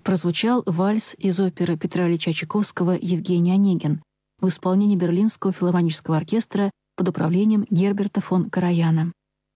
прозвучал вальс из оперы Петра Ильича Чайковского «Евгений Онегин» в исполнении Берлинского филармонического оркестра под управлением Герберта фон Караяна.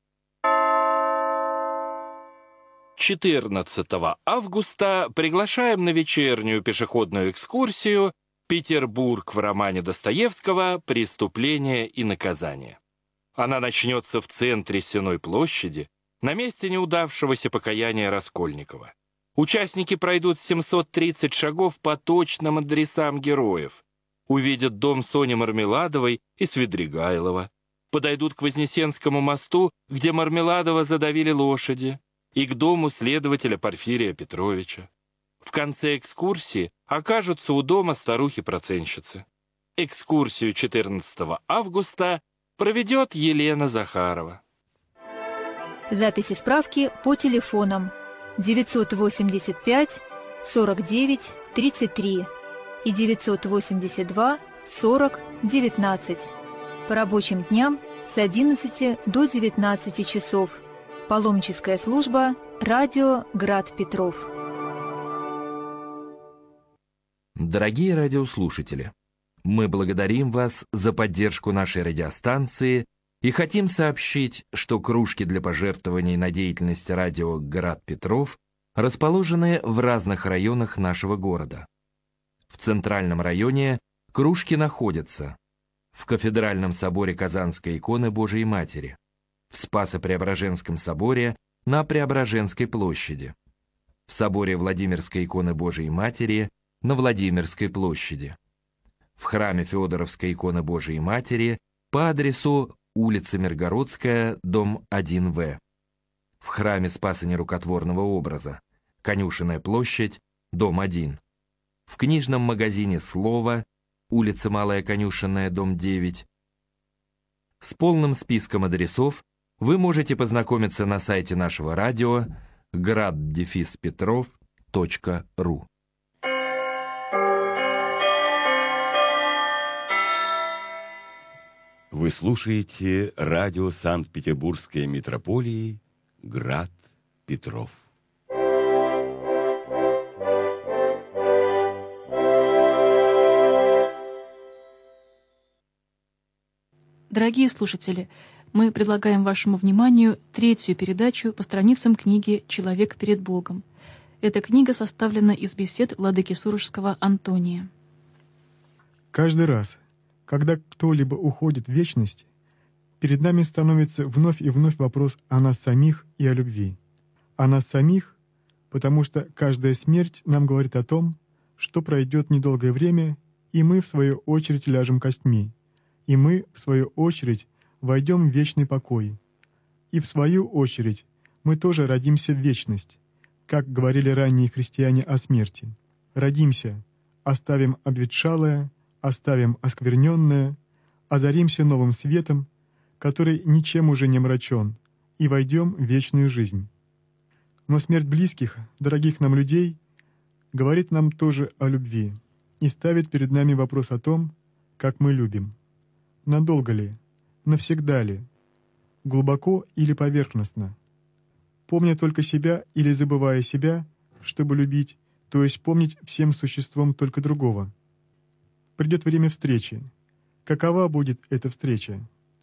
14 августа приглашаем на вечернюю пешеходную экскурсию «Петербург» в романе Достоевского «Преступление и наказание». Она начнется в центре Сенной площади, на месте неудавшегося покаяния Раскольникова. Участники пройдут 730 шагов по точным адресам героев, увидят дом Сони Мармеладовой и Свидригайлова, подойдут к Вознесенскому мосту, где Мармеладова задавили лошади, и к дому следователя Порфирия Петровича. В конце экскурсии окажутся у дома старухи-процентщицы. Экскурсию 14 августа проведет Елена Захарова. Записи справки по телефонам 985 49 33 и 982 40 19. По рабочим дням с 11 до 19 часов. Паломническая служба «Радио Град Петров». Дорогие радиослушатели, мы благодарим вас за поддержку нашей радиостанции и хотим сообщить, что кружки для пожертвований на деятельность радио «Град Петров» расположены в разных районах нашего города. В центральном районе кружки находятся в Кафедральном соборе Казанской иконы Божией Матери, в Спасо-Преображенском соборе на Преображенской площади, в соборе Владимирской иконы Божией Матери на Владимирской площади, в храме Феодоровской иконы Божией Матери по адресу улица Миргородская, дом 1В, в храме Спаса Нерукотворного образа, Конюшенная площадь, дом 1, в книжном магазине «Слово», улица Малая Конюшенная, дом 9. С полным списком адресов вы можете познакомиться на сайте нашего радио grad-petrov.ru. Вы слушаете радио Санкт-Петербургской митрополии «Град Петров». Дорогие слушатели, мы предлагаем вашему вниманию третью передачу по страницам книги «Человек перед Богом». Эта книга составлена из бесед владыки Сурожского Антония. Каждый раз, когда кто-либо уходит в вечность, перед нами становится вновь и вновь вопрос о нас самих и о любви. О нас самих, потому что каждая смерть нам говорит о том, что пройдет недолгое время, и мы, в свою очередь, ляжем костьми, и мы, в свою очередь, войдем в вечный покой. И в свою очередь мы тоже родимся в вечность, как говорили ранние христиане о смерти. Родимся, оставим обветшалое, оставим оскверненное, озаримся новым светом, который ничем уже не мрачен, и войдем в вечную жизнь. Но смерть близких, дорогих нам людей, говорит нам тоже о любви и ставит перед нами вопрос о том, как мы любим. Надолго ли? Навсегда ли? Глубоко или поверхностно? Помня только себя или забывая себя, чтобы любить, то есть помнить всем существом только другого. Придет время встречи. Какова будет эта встреча?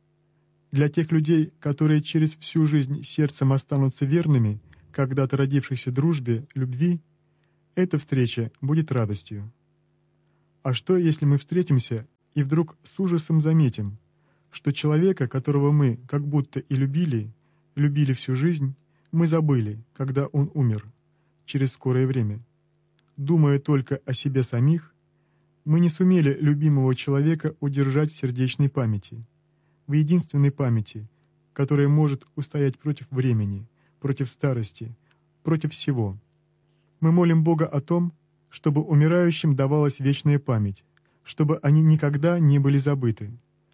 Для тех людей, которые через всю жизнь сердцем останутся верными когда-то родившейся дружбе, любви, эта встреча будет радостью. А что, если мы встретимся и вдруг с ужасом заметим, что человека, которого мы как будто и любили всю жизнь, мы забыли, когда он умер, через скорое время. Думая только о себе самих, мы не сумели любимого человека удержать в сердечной памяти, в единственной памяти, которая может устоять против времени, против старости, против всего. Мы молим Бога о том, чтобы умирающим давалась вечная память, чтобы они никогда не были забыты.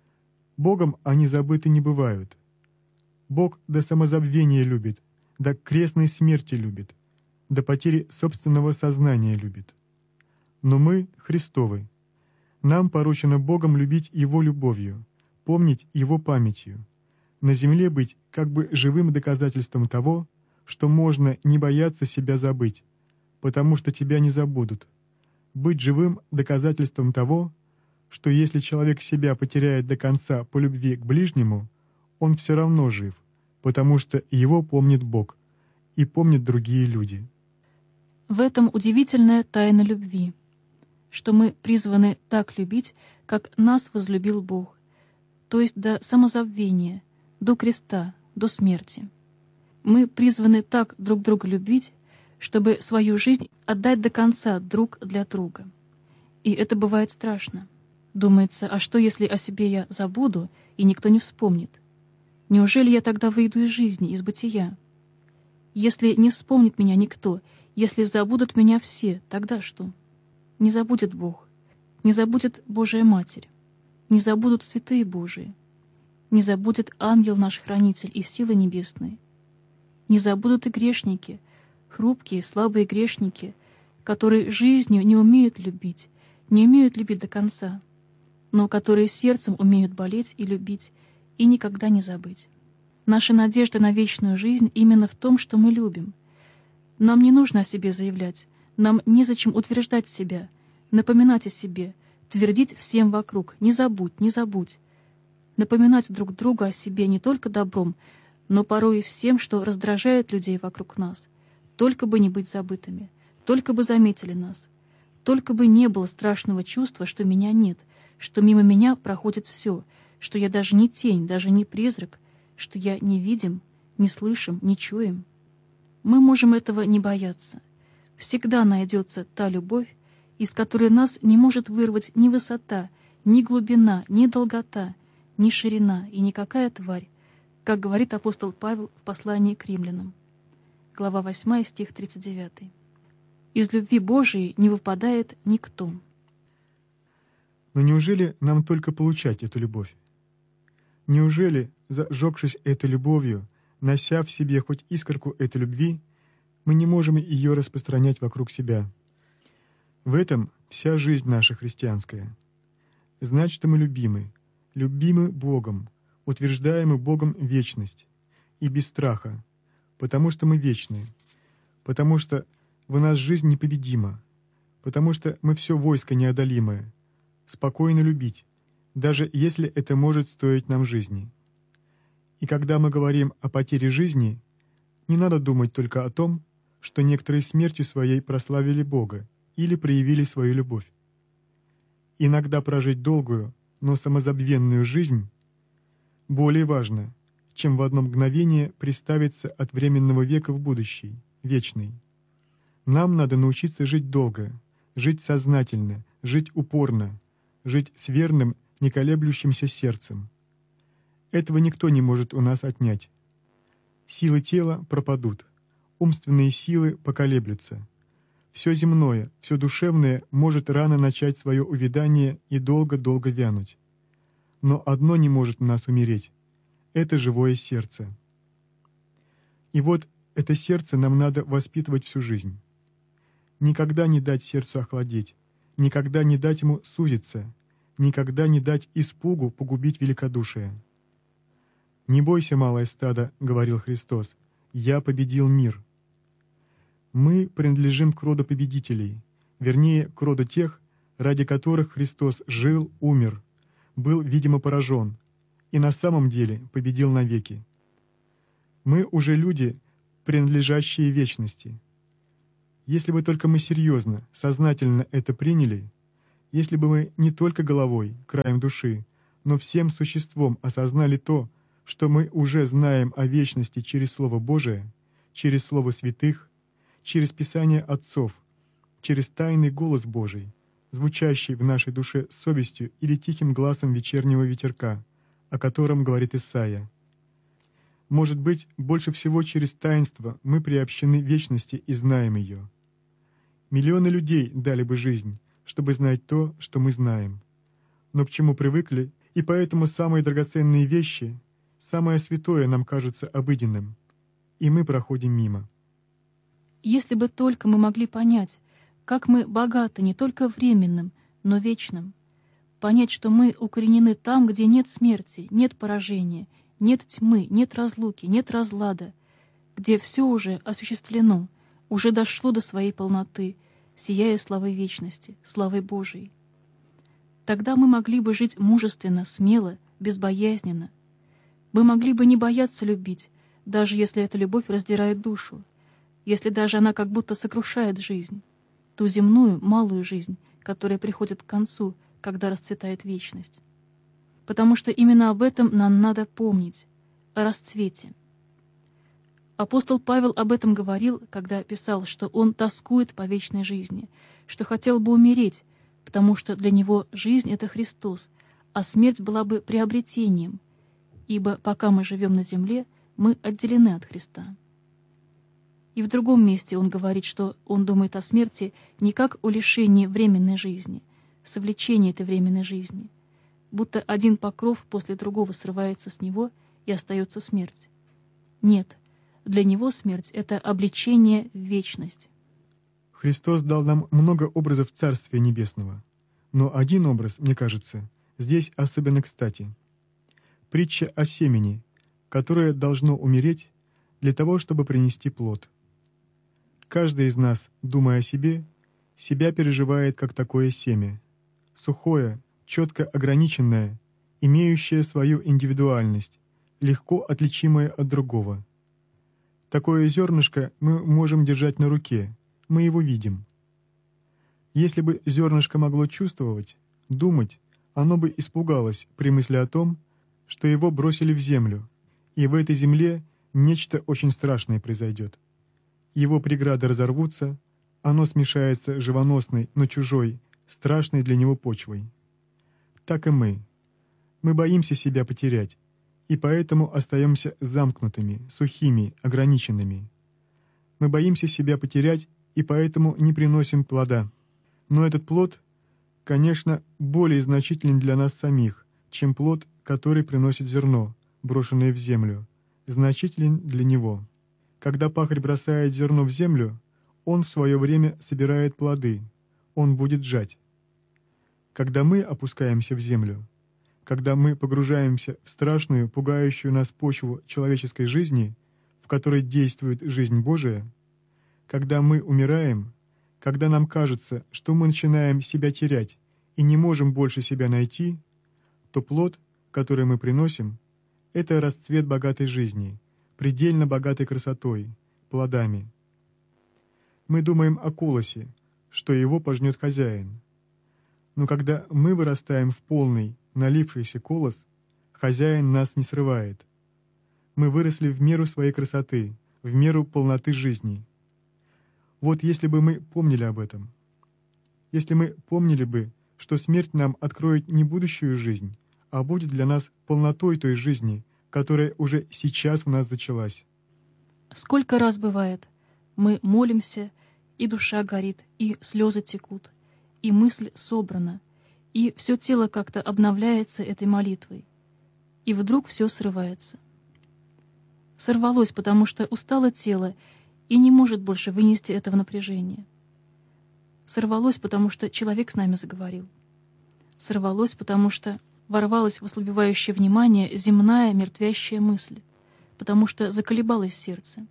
Богом они забыты не бывают. Бог до самозабвения любит, до крестной смерти любит, до потери собственного сознания любит. Но мы Христовы. Нам поручено Богом любить Его любовью, помнить Его памятью, на земле быть как бы живым доказательством того, что можно не бояться себя забыть, потому что тебя не забудут. Быть живым доказательством того, что если человек себя потеряет до конца по любви к ближнему, он все равно жив, потому что его помнит Бог и помнят другие люди. В этом удивительная тайна любви, что мы призваны так любить, как нас возлюбил Бог, то есть до самозабвения, до креста, до смерти. Мы призваны так друг друга любить, чтобы свою жизнь отдать до конца друг для друга. И это бывает страшно. Думается, а что, если о себе я забуду, и никто не вспомнит? Неужели я тогда выйду из жизни, из бытия? Если не вспомнит меня никто, если забудут меня все, тогда что? Не забудет Бог, не забудет Божия Матерь, не забудут святые Божии, не забудет ангел наш хранитель и силы небесные, не забудут и грешники, хрупкие, слабые грешники, которые жизнью не умеют любить до конца, но которые сердцем умеют болеть и любить, и никогда не забыть. Наша надежда на вечную жизнь именно в том, что мы любим. Нам не нужно о себе заявлять, нам незачем утверждать себя, напоминать о себе, твердить всем вокруг «не забудь, не забудь». Напоминать друг другу о себе не только добром, но порой и всем, что раздражает людей вокруг нас. Только бы не быть забытыми, только бы заметили нас, только бы не было страшного чувства, что меня нет, что мимо меня проходит все, что я даже не тень, даже не призрак, что я не видим, не слышим, не чуем. Мы можем этого не бояться. Всегда найдется та любовь, из которой нас не может вырвать ни высота, ни глубина, ни долгота, ни ширина и никакая тварь, как говорит апостол Павел в послании к римлянам. Глава 8, стих 39. Из любви Божией не выпадает никто. Но неужели нам только получать эту любовь? Неужели, зажегшись этой любовью, нося в себе хоть искорку этой любви, мы не можем ее распространять вокруг себя? В этом вся жизнь наша христианская. Знать, что мы любимы Богом, утверждаемы Богом вечность, и без страха, потому что мы вечны, потому что в нас жизнь непобедима, потому что мы все войско неодолимое, спокойно любить, даже если это может стоить нам жизни. И когда мы говорим о потере жизни, не надо думать только о том, что некоторые смертью своей прославили Бога или проявили свою любовь. Иногда прожить долгую, но самозабвенную жизнь более важно, чем в одно мгновение приставиться от временного века в будущий, вечный. Нам надо научиться жить долго, жить сознательно, жить упорно, жить с верным, неколеблющимся сердцем. Этого никто не может у нас отнять. Силы тела пропадут, умственные силы поколеблются. Все земное, все душевное может рано начать свое увядание и долго-долго вянуть. Но одно не может у нас умереть — это живое сердце. И вот это сердце нам надо воспитывать всю жизнь. Никогда не дать сердцу охладеть, никогда не дать ему сузиться, никогда не дать испугу погубить великодушие. «Не бойся, малое стадо, — говорил Христос, — я победил мир». Мы принадлежим к роду победителей, вернее, к роду тех, ради которых Христос жил, умер, был, видимо, поражен и на самом деле победил навеки. Мы уже люди, принадлежащие вечности. Если бы только мы серьезно, сознательно это приняли, если бы мы не только головой, краем души, но всем существом осознали то, что мы уже знаем о вечности через Слово Божие, через Слово святых, через Писание отцов, через тайный голос Божий, звучащий в нашей душе совестью или тихим гласом вечернего ветерка, о котором говорит Исаия. Может быть, больше всего через таинство мы приобщены вечности и знаем ее. Миллионы людей дали бы жизнь, чтобы знать то, что мы знаем, но к чему привыкли, и поэтому самые драгоценные вещи, самое святое нам кажется обыденным, и мы проходим мимо. Если бы только мы могли понять, как мы богаты не только временным, но вечным, понять, что мы укоренены там, где нет смерти, нет поражения, нет тьмы, нет разлуки, нет разлада, где все уже осуществлено, уже дошло до своей полноты, сияя славой вечности, славой Божией. Тогда мы могли бы жить мужественно, смело, безбоязненно. Мы могли бы не бояться любить, даже если эта любовь раздирает душу, если даже она как будто сокрушает жизнь, ту земную, малую жизнь, которая приходит к концу, когда расцветает вечность. Потому что именно об этом нам надо помнить, о расцвете. Апостол Павел об этом говорил, когда писал, что он тоскует по вечной жизни, что хотел бы умереть, потому что для него жизнь — это Христос, а смерть была бы приобретением, ибо пока мы живем на земле, мы отделены от Христа. И в другом месте он говорит, что он думает о смерти не как о лишении временной жизни, совлечении этой временной жизни, будто один покров после другого срывается с него и остается смерть. Нет, для него смерть — это обличение в вечность. Христос дал нам много образов Царствия Небесного, но один образ, мне кажется, здесь особенно кстати. Притча о семени, которое должно умереть для того, чтобы принести плод. Каждый из нас, думая о себе, себя переживает как такое семя, сухое, четко ограниченное, имеющее свою индивидуальность, легко отличимое от другого. Такое зернышко мы можем держать на руке, мы его видим. Если бы зернышко могло чувствовать, думать, оно бы испугалось при мысли о том, что его бросили в землю, и в этой земле нечто очень страшное произойдет. Его преграды разорвутся, оно смешается с живоносной, но чужой, страшной для него почвой. Так и мы. Мы боимся себя потерять, и поэтому остаемся замкнутыми, сухими, ограниченными. Мы боимся себя потерять, и поэтому не приносим плода. Но этот плод, конечно, более значителен для нас самих, чем плод, который приносит зерно, брошенное в землю, значителен для него. Когда пахарь бросает зерно в землю, он в свое время собирает плоды, он будет жать. Когда мы опускаемся в землю, когда мы погружаемся в страшную, пугающую нас почву человеческой жизни, в которой действует жизнь Божия, когда мы умираем, когда нам кажется, что мы начинаем себя терять и не можем больше себя найти, то плод, который мы приносим, это расцвет богатой жизни, предельно богатой красотой, плодами. Мы думаем о колосе, что его пожнет хозяин. Но когда мы вырастаем в полный, налившийся колос, хозяин нас не срывает. Мы выросли в меру своей красоты, в меру полноты жизни. Вот если бы мы помнили об этом, если мы помнили бы, что смерть нам откроет не будущую жизнь, а будет для нас полнотой той жизни, которая уже сейчас в нас зачалась. Сколько раз бывает, мы молимся, и душа горит, и слезы текут, и мысль собрана, и все тело как-то обновляется этой молитвой, и вдруг все срывается. Сорвалось, потому что устало тело и не может больше вынести этого напряжения. Сорвалось, потому что человек с нами заговорил. Сорвалось, потому что ворвалась в ослабевающее внимание земная мертвящая мысль, потому что заколебалось сердце.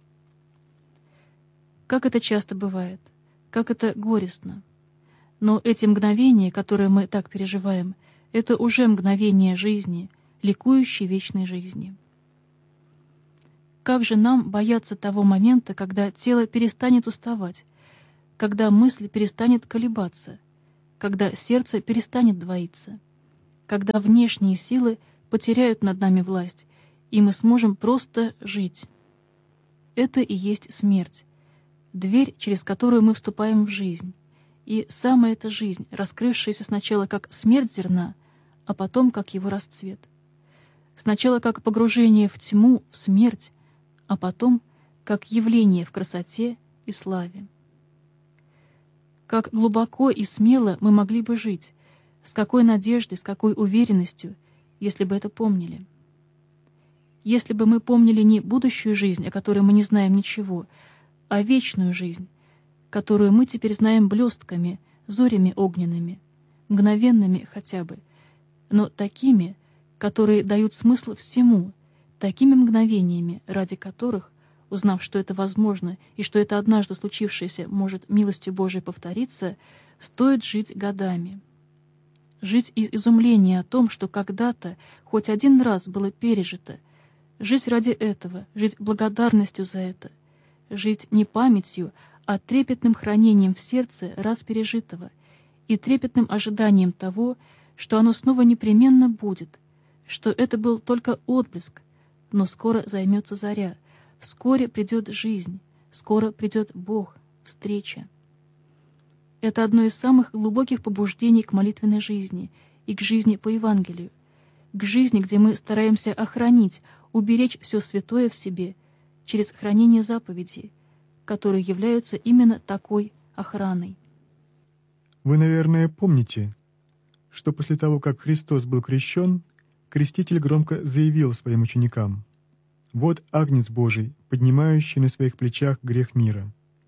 Как это часто бывает, как это горестно. Но эти мгновения, которые мы так переживаем, это уже мгновения жизни, ликующей вечной жизни. Как же нам бояться того момента, когда тело перестанет уставать, когда мысль перестанет колебаться, когда сердце перестанет двоиться, когда внешние силы потеряют над нами власть, и мы сможем просто жить. Это и есть смерть, дверь, через которую мы вступаем в жизнь. И самая эта жизнь, раскрывшаяся сначала как смерть зерна, а потом как его расцвет. Сначала как погружение в тьму, в смерть, а потом как явление в красоте и славе. Как глубоко и смело мы могли бы жить, с какой надеждой, с какой уверенностью, если бы это помнили. Если бы мы помнили не будущую жизнь, о которой мы не знаем ничего, а вечную жизнь, которую мы теперь знаем блестками, зорями огненными, мгновенными хотя бы, но такими, которые дают смысл всему, такими мгновениями, ради которых узнав, что это возможно и что это однажды случившееся может милостью Божией повториться, стоит жить годами. Жить из изумления о том, что когда-то хоть один раз было пережито, жить ради этого, жить благодарностью за это, жить не памятью, а трепетным хранением в сердце раз пережитого и трепетным ожиданием того, что оно снова непременно будет, что это был только отблеск, но скоро займется заря, вскоре придет жизнь, скоро придет Бог, встреча. Это одно из самых глубоких побуждений к молитвенной жизни и к жизни по Евангелию, к жизни, где мы стараемся охранить, уберечь все святое в себе через хранение заповедей, которые являются именно такой охраной. Вы, наверное, помните, что после того, как Христос был крещен, креститель громко заявил своим ученикам: «Вот Агнец Божий, поднимающий на своих плечах грех мира».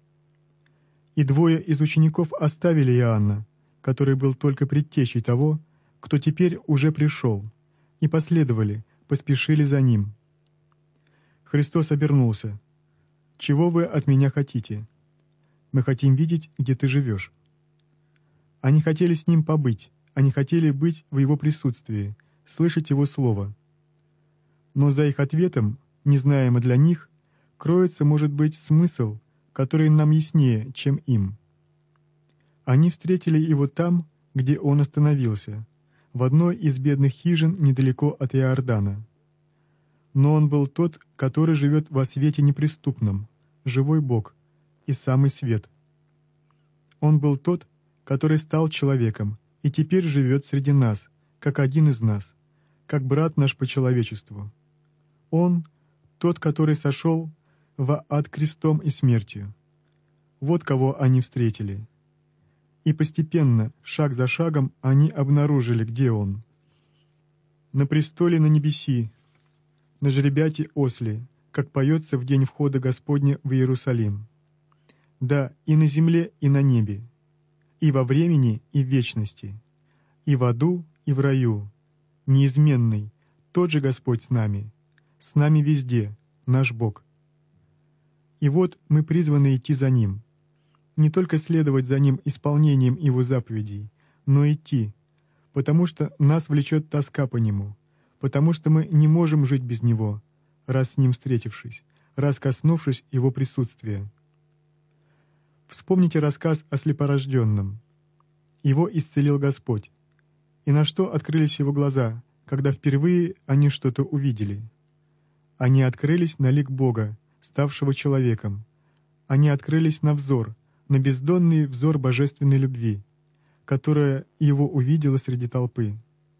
И двое из учеников оставили Иоанна, который был только предтечей того, кто теперь уже пришел, и последовали, поспешили за ним. Христос обернулся: «Чего вы от меня хотите? Мы хотим видеть, где ты живешь». Они хотели с ним побыть, они хотели быть в его присутствии, слышать его слово. Но за их ответом, незнаемо для них, кроется, может быть, смысл, который нам яснее, чем им. Они встретили его там, где он остановился, в одной из бедных хижин недалеко от Иордана. Но он был тот, который живет во свете неприступном, живой Бог и самый свет. Он был тот, который стал человеком и теперь живет среди нас, как один из нас, как брат наш по человечеству. Он — тот, который сошел в ад крестом и смертью. Вот кого они встретили. И постепенно, шаг за шагом, они обнаружили, где он. На престоле на небеси, на жеребяте осле, как поется в день входа Господня в Иерусалим. Да, и на земле, и на небе, и во времени, и в вечности, и в аду, и в раю, неизменный, тот же Господь с нами везде, наш Бог. И вот мы призваны идти за Ним, не только следовать за Ним исполнением Его заповедей, но идти, потому что нас влечет тоска по Нему, потому что мы не можем жить без Него, раз с Ним встретившись, раз коснувшись Его присутствия. Вспомните рассказ о слепорожденном. Его исцелил Господь. И на что открылись его глаза, когда впервые они что-то увидели? Они открылись на лик Бога, ставшего человеком. Они открылись на взор, на бездонный взор божественной любви, которая его увидела среди толпы.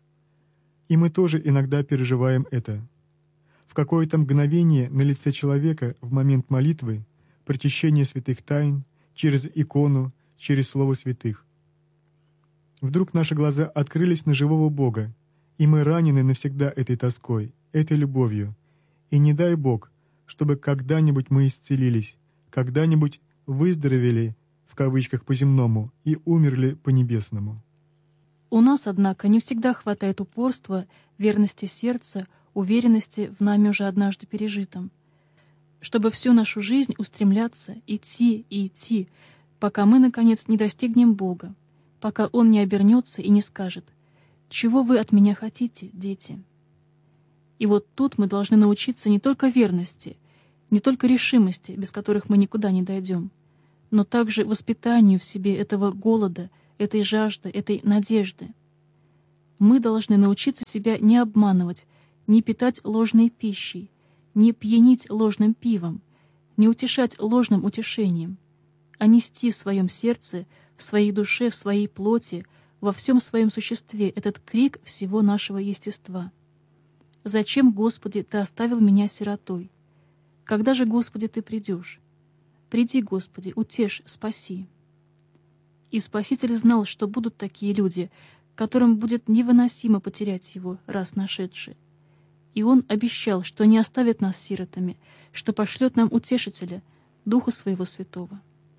И мы тоже иногда переживаем это. В какое-то мгновение на лице человека в момент молитвы, причащения святых тайн, через икону, через слово святых. Вдруг наши глаза открылись на живого Бога, и мы ранены навсегда этой тоской, этой любовью. И не дай Бог, чтобы когда-нибудь мы исцелились, когда-нибудь выздоровели, в кавычках по-земному, и умерли по-небесному. У нас, однако, не всегда хватает упорства, верности сердца, уверенности в нами уже однажды пережитом, чтобы всю нашу жизнь устремляться, идти и идти, пока мы, наконец, не достигнем Бога, пока Он не обернется и не скажет: «Чего вы от меня хотите, дети?» И вот тут мы должны научиться не только верности, не только решимости, без которых мы никуда не дойдем, но также воспитанию в себе этого голода, этой жажды, этой надежды. Мы должны научиться себя не обманывать, не питать ложной пищей, не пьянить ложным пивом, не утешать ложным утешением, а нести в своем сердце, в своей душе, в своей плоти, во всем своем существе этот крик всего нашего естества. «Зачем, Господи, Ты оставил меня сиротой? Когда же, Господи, Ты придешь? Приди, Господи, утешь, спаси». И Спаситель знал, что будут такие люди, которым будет невыносимо потерять Его, раз нашедшие. И Он обещал, что не оставит нас сиротами, что пошлет нам Утешителя, Духа Своего Святого.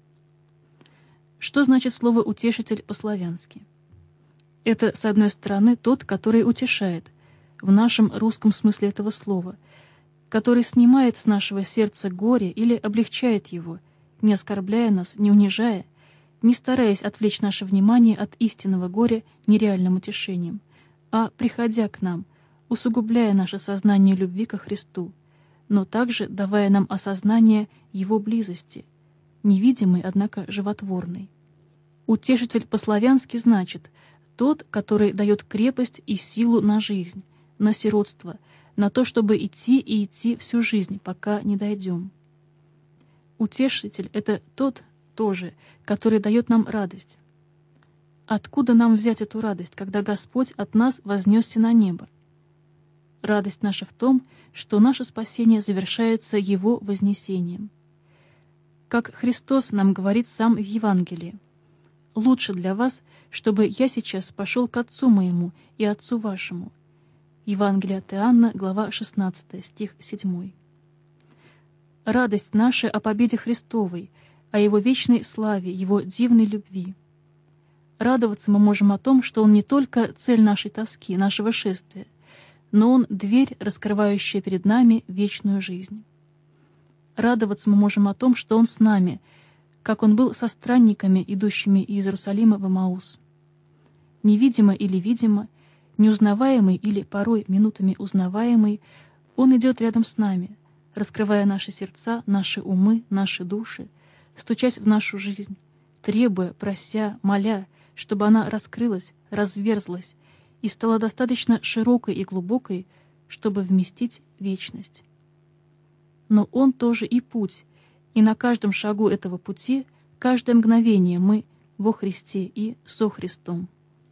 Что значит слово «утешитель» по-славянски? Это, с одной стороны, тот, который утешает, в нашем русском смысле этого слова, который снимает с нашего сердца горе или облегчает его, не оскорбляя нас, не унижая, не стараясь отвлечь наше внимание от истинного горя нереальным утешением, а приходя к нам, усугубляя наше сознание любви ко Христу, но также давая нам осознание Его близости, невидимой, однако животворной. Утешитель по-славянски значит «тот, который дает крепость и силу на жизнь, на сиротство, на то, чтобы идти и идти всю жизнь, пока не дойдем». Утешитель — это тот тоже, который дает нам радость. Откуда нам взять эту радость, когда Господь от нас вознесся на небо? Радость наша в том, что наше спасение завершается Его вознесением. Как Христос нам говорит сам в Евангелии: «Лучше для вас, чтобы я сейчас пошел к Отцу моему и Отцу вашему». Евангелие от Иоанна, глава 16, стих 7. Радость наша о победе Христовой, о Его вечной славе, Его дивной любви. Радоваться мы можем о том, что Он не только цель нашей тоски, нашего шествия, но Он — дверь, раскрывающая перед нами вечную жизнь. Радоваться мы можем о том, что Он с нами, как Он был со странниками, идущими из Иерусалима в Эмаус. Невидимо или видимо, неузнаваемый или порой минутами узнаваемый, Он идет рядом с нами, раскрывая наши сердца, наши умы, наши души, стучась в нашу жизнь, требуя, прося, моля, чтобы она раскрылась, разверзлась и стала достаточно широкой и глубокой, чтобы вместить вечность. Но Он тоже и путь, и на каждом шагу этого пути, каждое мгновение мы во Христе и со Христом.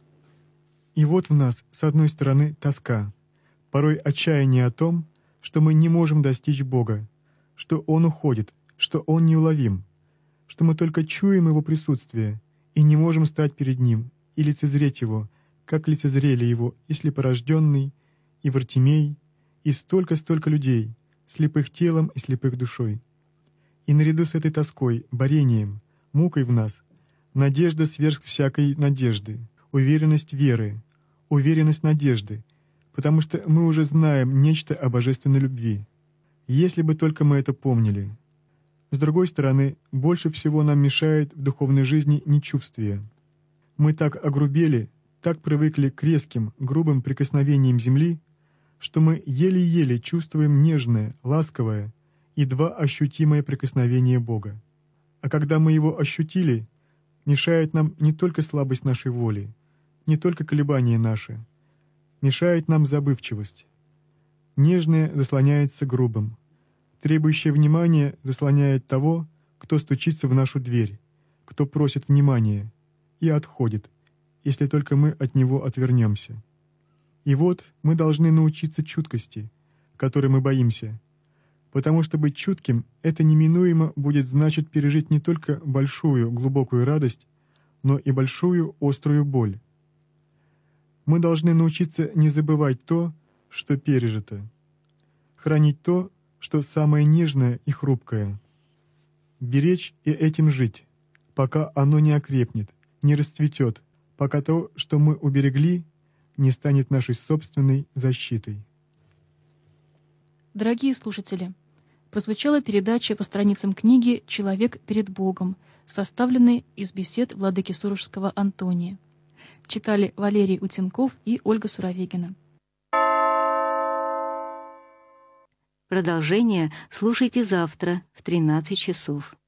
И вот в нас, с одной стороны, тоска, порой отчаяние о том, что мы не можем достичь Бога, что Он уходит, что Он неуловим, что мы только чуем Его присутствие и не можем стать перед Ним и лицезреть Его, как лицезрели Его и слепорожденный, и Вартимей, и столько-столько людей, слепых телом и слепых душой. И наряду с этой тоской, борением, мукой в нас, надежда сверх всякой надежды, уверенность веры, уверенность надежды, потому что мы уже знаем нечто о божественной любви. Если бы только мы это помнили. С другой стороны, больше всего нам мешает в духовной жизни нечувствие. Мы так огрубели, так привыкли к резким, грубым прикосновениям земли, что мы еле-еле чувствуем нежное, ласковое, едва ощутимое прикосновение Бога. А когда мы его ощутили, мешает нам не только слабость нашей воли, не только колебания наши, мешает нам забывчивость. Нежное заслоняется грубым, требующее внимания заслоняет того, кто стучится в нашу дверь, кто просит внимания, и отходит, если только мы от него отвернемся. И вот мы должны научиться чуткости, которой мы боимся, потому что быть чутким — это неминуемо будет значить пережить не только большую глубокую радость, но и большую острую боль. Мы должны научиться не забывать то, что пережито, хранить то, что самое нежное и хрупкое, беречь и этим жить, пока оно не окрепнет, не расцветет, пока то, что мы уберегли, не станет нашей собственной защитой. Дорогие слушатели, прозвучала передача по страницам книги «Человек перед Богом», составленной из бесед владыки Сурожского Антония. Читали Валерий Утенков и Ольга Суровегина. Продолжение слушайте завтра в 13 часов.